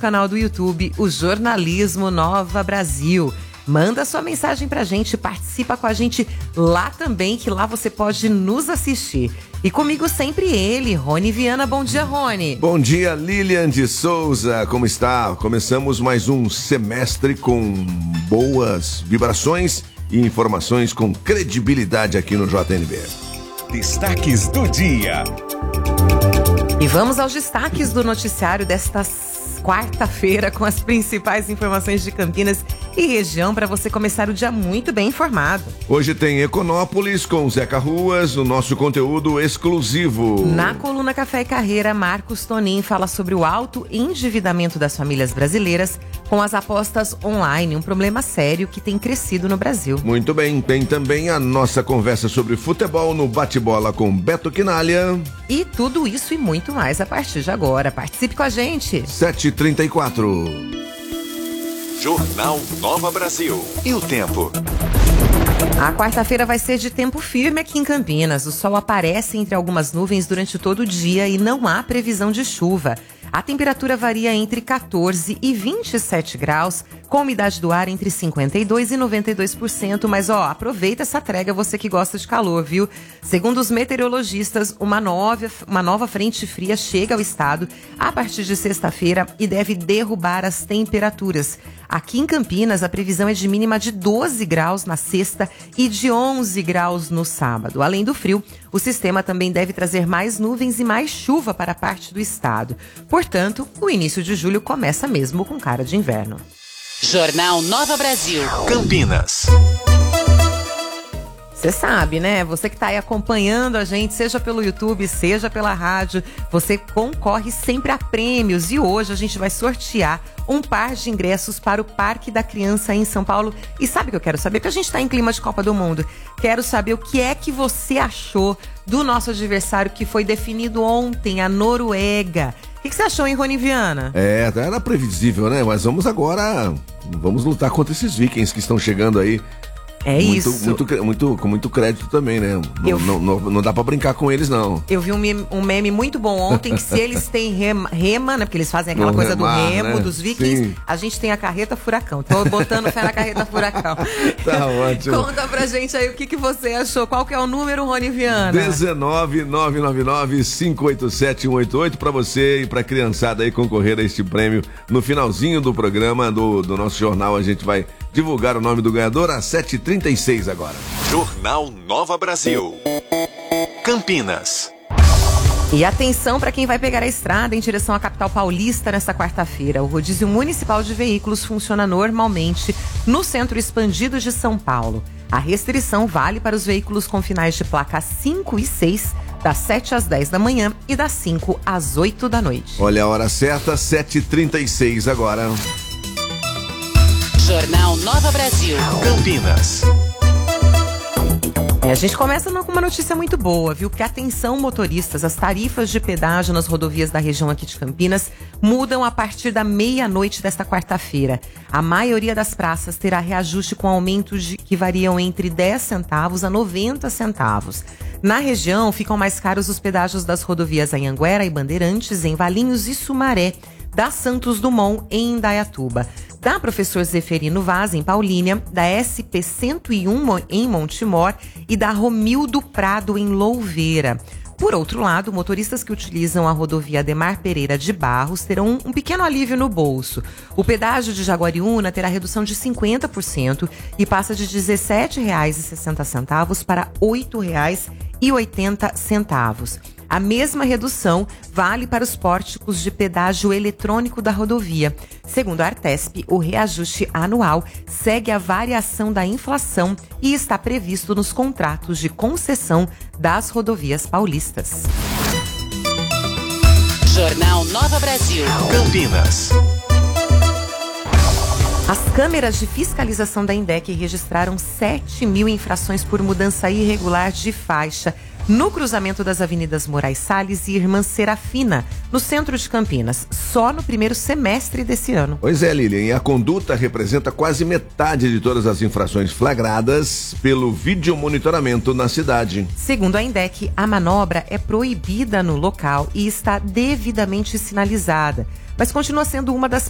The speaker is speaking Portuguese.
canal do YouTube, o Jornalismo Nova Brasil. Manda sua mensagem pra gente, participa com a gente lá também, que lá você pode nos assistir. E comigo sempre ele, Rony Viana. Bom dia, Rony. Bom dia, Lilian de Souza. Como está? Começamos mais um semestre com boas vibrações e informações com credibilidade aqui no JNB. Destaques do dia. E vamos aos destaques do noticiário desta quarta-feira com as principais informações de Campinas e região para você começar o dia muito bem informado. Hoje tem Econópolis com Zeca Ruas, o nosso conteúdo exclusivo. Na coluna Café e Carreira, Marcos Tonin fala sobre o alto endividamento das famílias brasileiras com as apostas online, um problema sério que tem crescido no Brasil. Muito bem, tem também a nossa conversa sobre futebol no Bate-Bola com Beto Quinalha. E tudo isso e muito mais a partir de agora. Participe com a gente. 7h34. Jornal Nova Brasil. E o tempo? A quarta-feira vai ser de tempo firme aqui em Campinas. O sol aparece entre algumas nuvens durante todo o dia e não há previsão de chuva. A temperatura varia entre 14 e 27 graus, com umidade do ar entre 52% e 92%. Mas, aproveita essa trégua, você que gosta de calor, viu? Segundo os meteorologistas, uma nova frente fria chega ao estado a partir de sexta-feira e deve derrubar as temperaturas. Aqui em Campinas, a previsão é de mínima de 12 graus na sexta e de 11 graus no sábado. Além do frio, o sistema também deve trazer mais nuvens e mais chuva para a parte do estado. Portanto, o início de julho começa mesmo com cara de inverno. Jornal Nova Brasil. Campinas. Você sabe, né? Você que está aí acompanhando a gente, seja pelo YouTube, seja pela rádio, você concorre sempre a prêmios. E hoje a gente vai sortear um par de ingressos para o Parque da Criança em São Paulo. E sabe o que eu quero saber? Porque a gente está em clima de Copa do Mundo. Quero saber o que é que você achou do nosso adversário que foi definido ontem, a Noruega. O que você achou, hein, Rony Viana? Era previsível, né? Mas vamos lutar contra esses vikings que estão chegando aí. Com muito crédito também, né? Não dá pra brincar com eles, não. Eu vi um meme muito bom ontem, que se eles têm rema, né? Porque eles fazem aquela coisa do remo, né? Dos vikings. Sim. A gente tem a carreta furacão. Tô botando fé na carreta furacão. Tá ótimo. Conta pra gente aí o que você achou. Qual que é o número, Rony Viana? 19999-587-188 pra você e pra criançada aí concorrer a este prêmio. No finalzinho do programa do nosso jornal, a gente vai divulgar o nome do ganhador às 7h36 agora. Jornal Nova Brasil. Campinas. E atenção para quem vai pegar a estrada em direção à capital paulista nesta quarta-feira. O rodízio municipal de veículos funciona normalmente no centro expandido de São Paulo. A restrição vale para os veículos com finais de placa 5 e 6, das 7 às 10 da manhã e das 5 às 8 da noite. Olha a hora certa, 7h36 agora. Jornal Nova Brasil. Campinas. A gente começa com uma notícia muito boa, viu? Porque atenção, motoristas, as tarifas de pedágio nas rodovias da região aqui de Campinas mudam a partir da meia-noite desta quarta-feira. A maioria das praças terá reajuste com aumentos que variam entre 10 centavos a 90 centavos. Na região, ficam mais caros os pedágios das rodovias Anhanguera e Bandeirantes, em Valinhos e Sumaré, da Santos Dumont, em Indaiatuba, da Professor Zeferino Vaz, em Paulínia, da SP 101, em Montemor, e da Romildo Prado, em Louveira. Por outro lado, motoristas que utilizam a rodovia Ademar Pereira de Barros terão um pequeno alívio no bolso. O pedágio de Jaguariúna terá redução de 50% e passa de R$ 17,60 para R$ 8,80. A mesma redução vale para os pórticos de pedágio eletrônico da rodovia. Segundo a Artesp, o reajuste anual segue a variação da inflação e está previsto nos contratos de concessão das rodovias paulistas. Jornal Nova Brasil. Campinas. As câmeras de fiscalização da INDEC registraram 7.000 infrações por mudança irregular de faixa no cruzamento das avenidas Moraes Salles e Irmã Serafina, no centro de Campinas, só no primeiro semestre desse ano. Pois é, Lilian, e a conduta representa quase metade de todas as infrações flagradas pelo videomonitoramento na cidade. Segundo a INDEC, a manobra é proibida no local e está devidamente sinalizada, mas continua sendo uma das